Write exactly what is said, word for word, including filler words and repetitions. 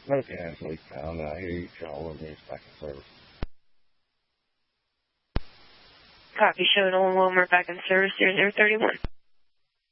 Okay, Ashley. Um, I hear you. All of me is back in service. Copy, showing all Wilmer back in service, zero zero three one.